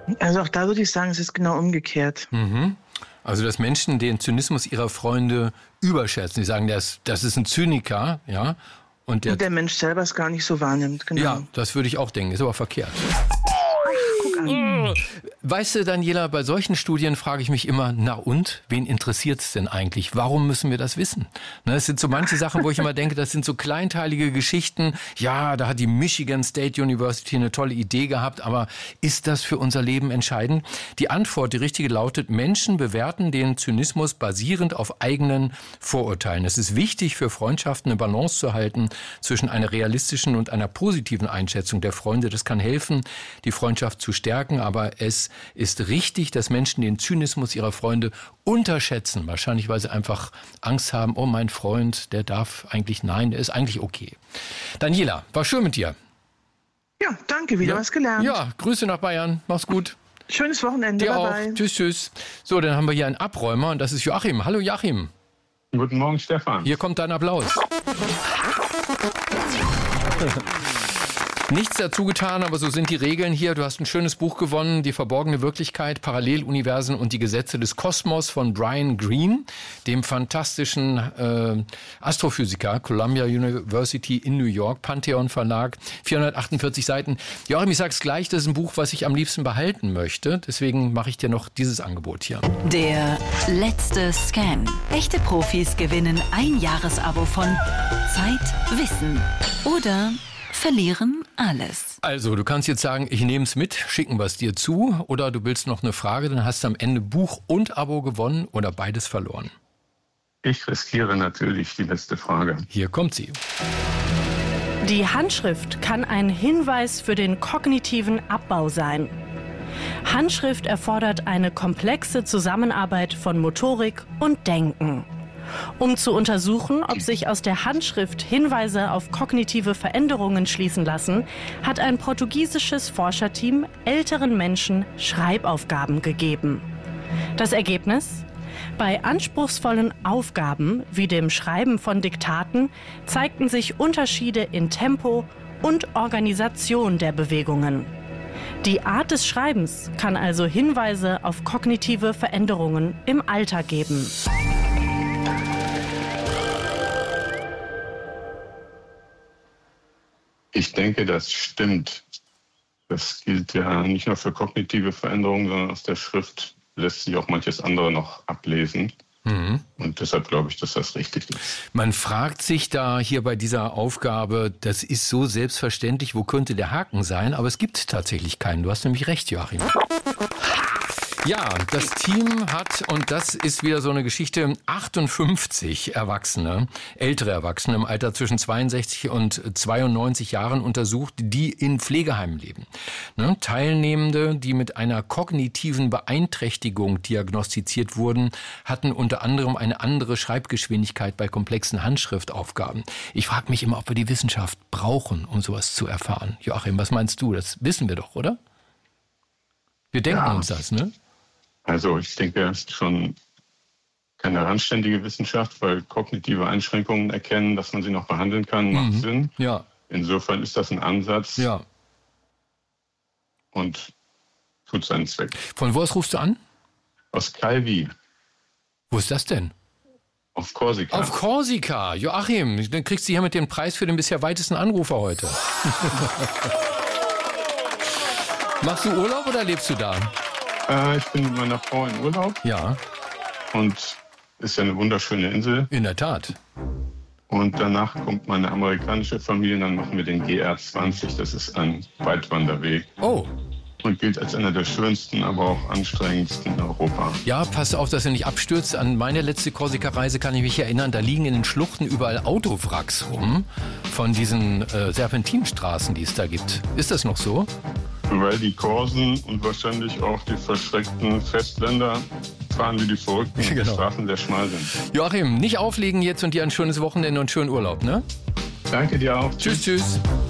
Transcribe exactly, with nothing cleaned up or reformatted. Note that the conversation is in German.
Also auch da würde ich sagen, es ist genau umgekehrt. Mhm. Also dass Menschen den Zynismus ihrer Freunde überschätzen. Sie sagen, das, das ist ein Zyniker, ja. Und der, Und der Mensch selber es gar nicht so wahrnimmt, genau. Ja, das würde ich auch denken, ist aber verkehrt. Guck an. Weißt du, Daniela, bei solchen Studien frage ich mich immer, na und, wen interessiert es denn eigentlich? Warum müssen wir das wissen? Ne, es sind so manche Sachen, wo ich immer denke, das sind so kleinteilige Geschichten. Ja, da hat die Michigan State University eine tolle Idee gehabt, aber ist das für unser Leben entscheidend? Die Antwort, die richtige, lautet, Menschen bewerten den Zynismus basierend auf eigenen Vorurteilen. Es ist wichtig für Freundschaften eine Balance zu halten zwischen einer realistischen und einer positiven Einschätzung der Freunde. Das kann helfen, die Freundschaft zu stärken, aber es ist richtig, dass Menschen den Zynismus ihrer Freunde unterschätzen. Wahrscheinlich, weil sie einfach Angst haben, oh, mein Freund, der darf eigentlich, nein, der ist eigentlich okay. Daniela, war schön mit dir. Ja, danke, wieder ja. was gelernt. Ja, Grüße nach Bayern, mach's gut. Schönes Wochenende, Dir bye auch. bye. Tschüss, tschüss. So, dann haben wir hier einen Abräumer und das ist Joachim. Hallo Joachim. Guten Morgen, Stefan. Hier kommt dein Applaus. Nichts dazu getan, aber so sind die Regeln hier. Du hast ein schönes Buch gewonnen, Die verborgene Wirklichkeit, Paralleluniversen und die Gesetze des Kosmos von Brian Greene, dem fantastischen äh, Astrophysiker, Columbia University in New York, Pantheon Verlag, vierhundertachtundvierzig Seiten. Joachim, ich sag's gleich, das ist ein Buch, was ich am liebsten behalten möchte. Deswegen mache ich dir noch dieses Angebot hier. Der letzte Scan. Echte Profis gewinnen ein Jahresabo von Zeit, Wissen oder verlieren alles. Also, du kannst jetzt sagen, ich nehme es mit, schicken wir es dir zu, oder du willst noch eine Frage, dann hast du am Ende Buch und Abo gewonnen oder beides verloren. Ich riskiere natürlich die letzte Frage. Hier kommt sie. Die Handschrift kann ein Hinweis für den kognitiven Abbau sein. Handschrift erfordert eine komplexe Zusammenarbeit von Motorik und Denken. Um zu untersuchen, ob sich aus der Handschrift Hinweise auf kognitive Veränderungen schließen lassen, hat ein portugiesisches Forscherteam älteren Menschen Schreibaufgaben gegeben. Das Ergebnis? Bei anspruchsvollen Aufgaben wie dem Schreiben von Diktaten zeigten sich Unterschiede in Tempo und Organisation der Bewegungen. Die Art des Schreibens kann also Hinweise auf kognitive Veränderungen im Alter geben. Ich denke, das stimmt. Das gilt ja nicht nur für kognitive Veränderungen, sondern aus der Schrift lässt sich auch manches andere noch ablesen. Mhm. Und deshalb glaube ich, dass das richtig ist. Man fragt sich da hier bei dieser Aufgabe, das ist so selbstverständlich, wo könnte der Haken sein? Aber es gibt tatsächlich keinen. Du hast nämlich recht, Joachim. Ja, das Team hat, und das ist wieder so eine Geschichte, achtundfünfzig Erwachsene, ältere Erwachsene im Alter zwischen zweiundsechzig und zweiundneunzig Jahren untersucht, die in Pflegeheimen leben. Ne? Teilnehmende, die mit einer kognitiven Beeinträchtigung diagnostiziert wurden, hatten unter anderem eine andere Schreibgeschwindigkeit bei komplexen Handschriftaufgaben. Ich frage mich immer, ob wir die Wissenschaft brauchen, um sowas zu erfahren. Joachim, was meinst du? Das wissen wir doch, oder? Wir denken ja. uns das, ne? Also ich denke, es ist schon keine randständige Wissenschaft, weil kognitive Einschränkungen erkennen, dass man sie noch behandeln kann, macht mhm. Sinn. Ja. Insofern ist das ein Ansatz ja. und tut seinen Zweck. Von wo aus rufst du an? Aus Calvi. Wo ist das denn? Auf Korsika. Auf Korsika. Joachim, dann kriegst du hier mit dem Preis für den bisher weitesten Anrufer heute. Machst du Urlaub oder lebst du da? Äh, ich bin mit meiner Frau in Urlaub. Ja. Und ist ja eine wunderschöne Insel. In der Tat. Und danach kommt meine amerikanische Familie und dann machen wir den G R zwanzig. Das ist ein Weitwanderweg. Oh. Und gilt als einer der schönsten, aber auch anstrengendsten in Europa. Ja, pass auf, dass er nicht abstürzt. An meine letzte Korsika-Reise kann ich mich erinnern, da liegen in den Schluchten überall Autowracks rum von diesen äh, Serpentinstraßen, die es da gibt. Ist das noch so? Weil die Korsen und wahrscheinlich auch die verschreckten Festländer fahren wie die Verrückten, genau. Die Straßen sehr schmal sind. Joachim, nicht auflegen jetzt und dir ein schönes Wochenende und schönen Urlaub, ne? Danke dir auch. Tschüss, tschüss.